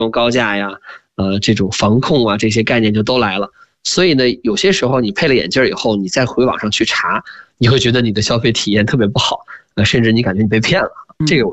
高价呀，这种防控啊，这些概念就都来了。所以呢，有些时候你配了眼镜以后，你再回网上去查，你会觉得你的消费体验特别不好，甚至你感觉你被骗了。这个